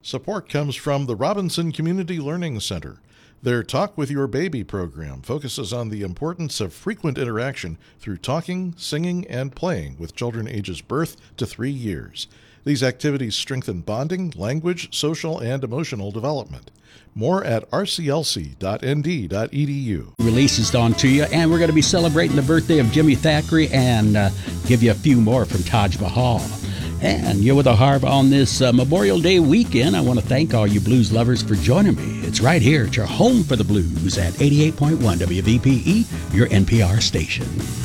Support comes from the Robinson Community Learning Center. Their Talk with Your Baby program focuses on the importance of frequent interaction through talking, singing, and playing with children ages birth to 3 years. These activities strengthen bonding, language, social, and emotional development. More at rclc.nd.edu. Releases on to you, and we're going to be celebrating the birthday of Jimmy Thackeray and give you a few more from Taj Mahal. And you're with Harv on this Memorial Day weekend. I want to thank all you blues lovers for joining me. It's right here at your home for the blues at 88.1 WVPE, your NPR station.